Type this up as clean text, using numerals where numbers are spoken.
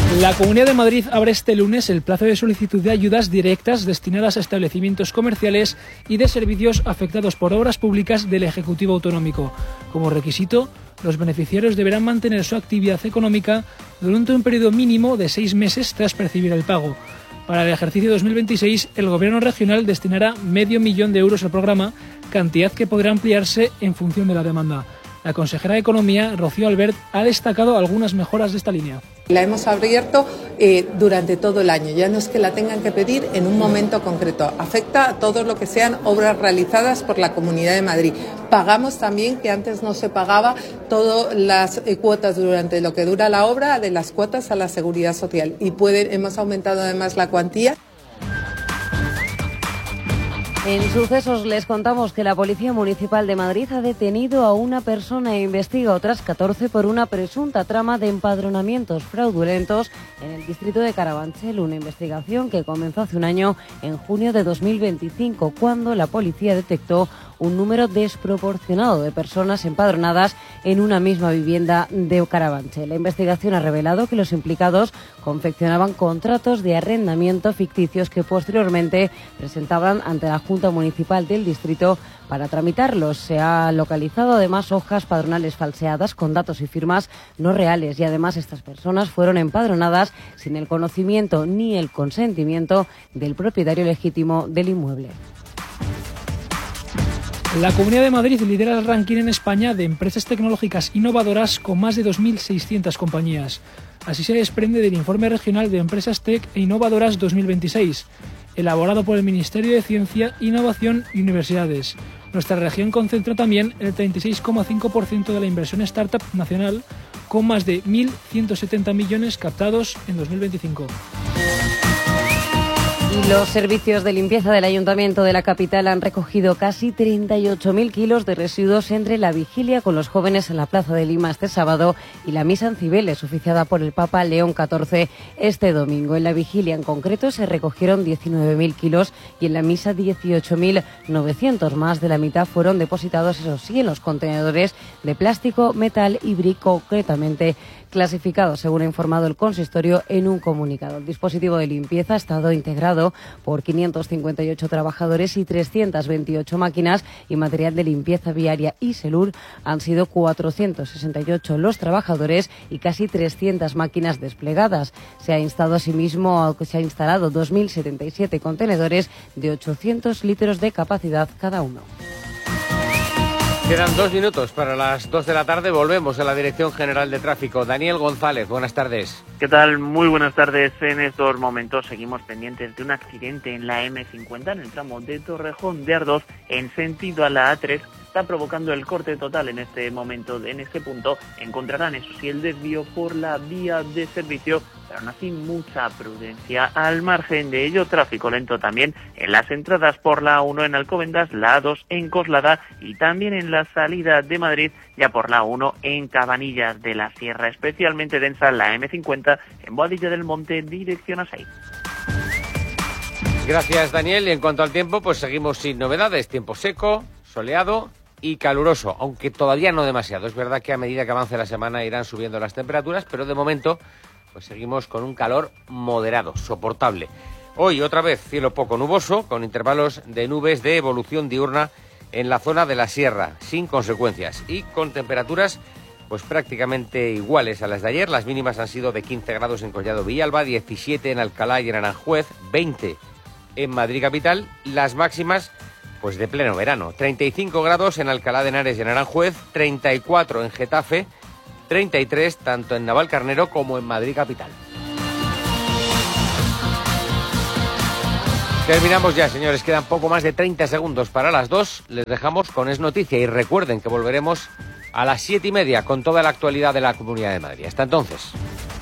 La Comunidad de Madrid abre este lunes el plazo de solicitud de ayudas directas destinadas a establecimientos comerciales y de servicios afectados por obras públicas del Ejecutivo Autonómico. Como requisito, los beneficiarios deberán mantener su actividad económica durante un periodo mínimo de 6 meses tras percibir el pago. Para el ejercicio 2026, el Gobierno regional destinará 500.000 euros al programa, cantidad que podrá ampliarse en función de la demanda. La consejera de Economía, Rocío Albert, ha destacado algunas mejoras de esta línea. La hemos abierto durante todo el año, ya no es que la tengan que pedir en un momento concreto. Afecta a todo lo que sean obras realizadas por la Comunidad de Madrid. Pagamos también, que antes no se pagaba, todas las cuotas durante lo que dura la obra, de las cuotas a la Seguridad Social. Y hemos aumentado además la cuantía. En sucesos les contamos que la Policía Municipal de Madrid ha detenido a una persona e investiga otras 14 por una presunta trama de empadronamientos fraudulentos en el distrito de Carabanchel, una investigación que comenzó hace un año, en junio de 2025, cuando la policía detectó un número desproporcionado de personas empadronadas en una misma vivienda de Carabanchel. La investigación ha revelado que los implicados confeccionaban contratos de arrendamiento ficticios que posteriormente presentaban ante la Junta Municipal del distrito para tramitarlos. Se ha localizado además hojas padronales falseadas con datos y firmas no reales, y además estas personas fueron empadronadas sin el conocimiento ni el consentimiento del propietario legítimo del inmueble. La Comunidad de Madrid lidera el ranking en España de empresas tecnológicas innovadoras con más de 2.600 compañías. Así se desprende del Informe Regional de Empresas Tech e Innovadoras 2026, elaborado por el Ministerio de Ciencia, Innovación y Universidades. Nuestra región concentra también el 36,5% de la inversión startup nacional, con más de 1.170 millones captados en 2025. Los servicios de limpieza del Ayuntamiento de la capital han recogido casi 38.000 kilos de residuos entre la vigilia con los jóvenes en la Plaza de Lima este sábado y la misa en Cibeles, oficiada por el Papa León XIV este domingo. En la vigilia en concreto se recogieron 19.000 kilos y en la misa 18.900. Más de la mitad fueron depositados, eso sí, en los contenedores de plástico, metal y brico, concretamente clasificados, según ha informado el consistorio en un comunicado. El dispositivo de limpieza ha estado integrado por 558 trabajadores y 328 máquinas, y material de limpieza viaria y Selur han sido 468 los trabajadores y casi 300 máquinas desplegadas. Se ha instalado 2.077 contenedores de 800 litros de capacidad cada uno. Quedan 2 minutos para las 2 de la tarde. Volvemos a la Dirección General de Tráfico. Daniel González, buenas tardes. ¿Qué tal? Muy buenas tardes. En estos momentos seguimos pendientes de un accidente en la M50 en el tramo de Torrejón de Ardoz en sentido a la A3. Está provocando el corte total en este momento. En este punto encontrarán, eso sí, el desvío por la vía de servicio, pero aún así mucha prudencia. Al margen de ello, tráfico lento también en las entradas por la A1 en Alcobendas, la A2 en Coslada y también en la salida de Madrid ya por la A1 en Cabanillas de la Sierra. Especialmente densa la M50 en Boadilla del Monte, dirección a Sait. Gracias, Daniel. Y en cuanto al tiempo, pues seguimos sin novedades. Tiempo seco, soleado y caluroso, aunque todavía no demasiado. Es verdad que a medida que avance la semana irán subiendo las temperaturas, pero de momento pues seguimos con un calor moderado, soportable. Hoy otra vez cielo poco nuboso, con intervalos de nubes de evolución diurna en la zona de la sierra, sin consecuencias, y con temperaturas pues prácticamente iguales a las de ayer. Las mínimas han sido de 15 grados en Collado Villalba, 17 en Alcalá y en Aranjuez, 20 en Madrid capital. Las máximas pues de pleno verano, 35 grados en Alcalá de Henares y en Aranjuez, 34 en Getafe, 33 tanto en Navalcarnero como en Madrid capital. Terminamos ya, señores, quedan poco más de 30 segundos para las 2. Les dejamos con Es Noticia y recuerden que volveremos a las 7:30 con toda la actualidad de la Comunidad de Madrid. Hasta entonces.